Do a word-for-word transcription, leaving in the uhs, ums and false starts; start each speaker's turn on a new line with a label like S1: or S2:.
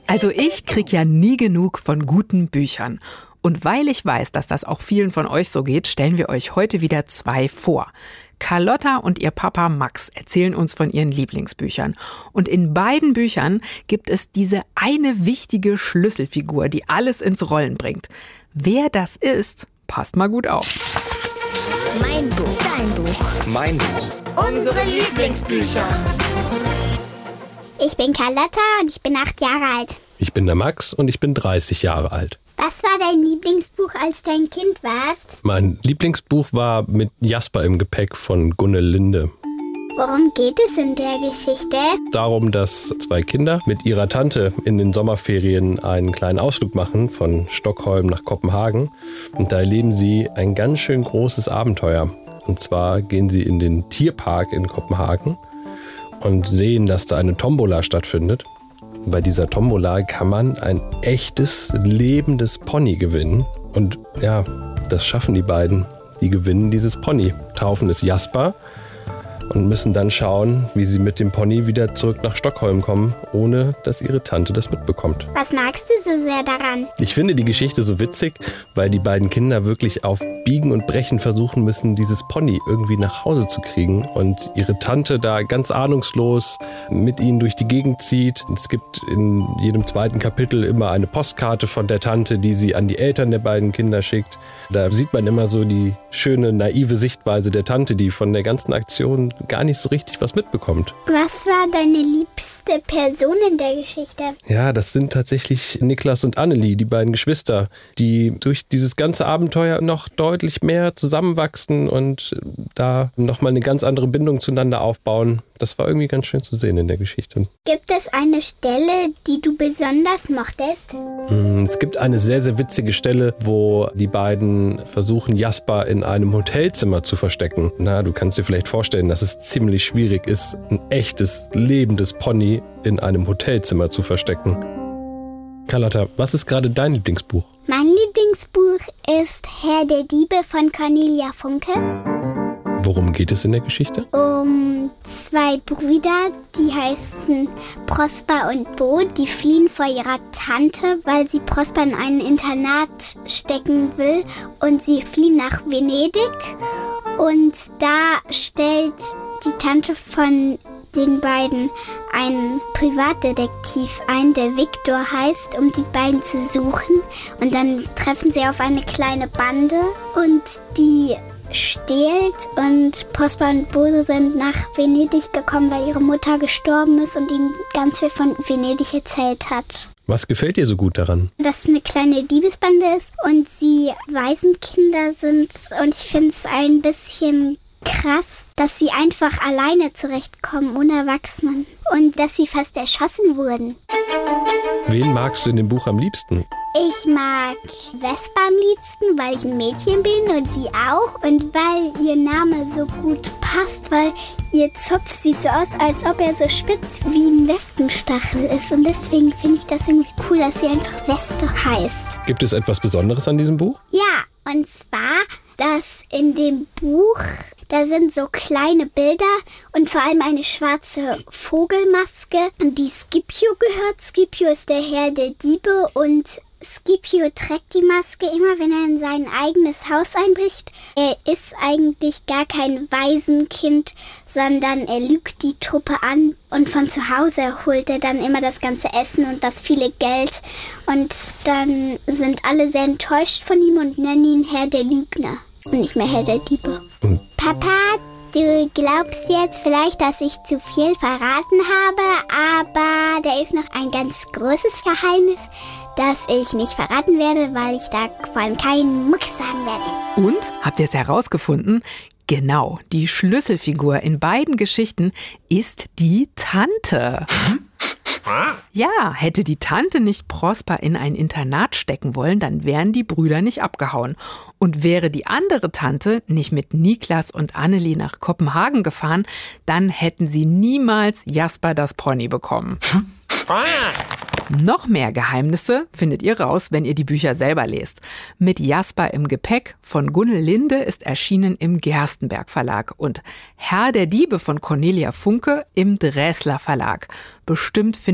S1: Also ich krieg ja nie genug von guten Büchern. Und weil ich weiß, dass das auch vielen von euch so geht, stellen wir euch heute wieder zwei vor. Carlotta und ihr Papa Max erzählen uns von ihren Lieblingsbüchern. Und in beiden Büchern gibt es diese eine wichtige Schlüsselfigur, die alles ins Rollen bringt. Wer das ist, passt mal gut auf.
S2: Mein Buch, dein Buch,
S3: mein Buch,
S2: unsere Lieblingsbücher. Ich bin Carlotta und ich bin acht Jahre alt.
S4: Ich bin der Max und ich bin dreißig Jahre alt.
S2: Was war dein Lieblingsbuch, als du ein Kind warst?
S4: Mein Lieblingsbuch war Mit Jasper im Gepäck von Gunnel Linde.
S2: Worum geht es in der Geschichte?
S4: Darum, dass zwei Kinder mit ihrer Tante in den Sommerferien einen kleinen Ausflug machen von Stockholm nach Kopenhagen. Und da erleben sie ein ganz schön großes Abenteuer. Und zwar gehen sie in den Tierpark in Kopenhagen und sehen, dass da eine Tombola stattfindet. Bei dieser Tombola kann man ein echtes, lebendes Pony gewinnen. Und ja, das schaffen die beiden. Die gewinnen dieses Pony, taufen es Jasper und müssen dann schauen, wie sie mit dem Pony wieder zurück nach Stockholm kommen, ohne dass ihre Tante das mitbekommt.
S2: Was magst du so sehr daran?
S4: Ich finde die Geschichte so witzig, weil die beiden Kinder wirklich auf Biegen und Brechen versuchen müssen, dieses Pony irgendwie nach Hause zu kriegen und ihre Tante da ganz ahnungslos mit ihnen durch die Gegend zieht. Es gibt in jedem zweiten Kapitel immer eine Postkarte von der Tante, die sie an die Eltern der beiden Kinder schickt. Da sieht man immer so die schöne, naive Sichtweise der Tante, die von der ganzen Aktion gar nicht so richtig was mitbekommt.
S2: Was war deine liebste Person in der Geschichte?
S4: Ja, das sind tatsächlich Niklas und Annelie, die beiden Geschwister, die durch dieses ganze Abenteuer noch deutlich mehr zusammenwachsen und da nochmal eine ganz andere Bindung zueinander aufbauen. Das war irgendwie ganz schön zu sehen in der Geschichte.
S2: Gibt es eine Stelle, die du besonders mochtest?
S4: Es gibt eine sehr, sehr witzige Stelle, wo die beiden versuchen, Jasper in einem Hotelzimmer zu verstecken. Na, du kannst dir vielleicht vorstellen, dass es ziemlich schwierig ist, ein echtes, lebendes Pony in einem Hotelzimmer zu verstecken. Carlotta, was ist gerade dein Lieblingsbuch?
S2: Mein Lieblingsbuch ist Herr der Diebe von Cornelia Funke.
S4: Worum geht es in der Geschichte?
S2: Um zwei Brüder, die heißen Prosper und Bo, die fliehen vor ihrer Tante, weil sie Prosper in ein Internat stecken will und sie fliehen nach Venedig und da stellt die Tante von den beiden einen Privatdetektiv ein, der Viktor heißt, um die beiden zu suchen und dann treffen sie auf eine kleine Bande und die stehlt und Prosper und Bo sind nach Venedig gekommen, weil ihre Mutter gestorben ist und ihnen ganz viel von Venedig erzählt hat.
S4: Was gefällt dir so gut daran?
S2: Dass es eine kleine Diebesbande ist und sie Waisenkinder sind und ich finde es ein bisschen krass, dass sie einfach alleine zurechtkommen, ohne Erwachsenen und dass sie fast erschossen wurden.
S4: Wen magst du in dem Buch am liebsten?
S2: Ich mag Vespa am liebsten, weil ich ein Mädchen bin und sie auch. Und weil ihr Name so gut passt, weil ihr Zopf sieht so aus, als ob er so spitz wie ein Wespenstachel ist. Und deswegen finde ich das irgendwie cool, dass sie einfach Wespe heißt.
S4: Gibt es etwas Besonderes an diesem Buch?
S2: Ja, und zwar, dass in dem Buch, da sind so kleine Bilder und vor allem eine schwarze Vogelmaske, die Scipio gehört. Scipio ist der Herr der Diebe und Scipio trägt die Maske immer, wenn er in sein eigenes Haus einbricht. Er ist eigentlich gar kein Waisenkind, sondern er lügt die Truppe an und von zu Hause holt er dann immer das ganze Essen und das viele Geld. Und dann sind alle sehr enttäuscht von ihm und nennen ihn Herr der Lügner und nicht mehr Herr der Diebe. Mhm. Papa, du glaubst jetzt vielleicht, dass ich zu viel verraten habe, aber da ist noch ein ganz großes Geheimnis, das ich nicht verraten werde, weil ich davon keinen Mucks sagen werde.
S1: Und, habt ihr es herausgefunden? Genau, die Schlüsselfigur in beiden Geschichten ist die Tante. Ja, hätte die Tante nicht Prosper in ein Internat stecken wollen, dann wären die Brüder nicht abgehauen. Und wäre die andere Tante nicht mit Niklas und Annelie nach Kopenhagen gefahren, dann hätten sie niemals Jasper das Pony bekommen. Noch mehr Geheimnisse findet ihr raus, wenn ihr die Bücher selber lest. Mit Jasper im Gepäck von Gunnel Linde ist erschienen im Gerstenberg Verlag und Herr der Diebe von Cornelia Funke im Dräsler Verlag. Bestimmt findet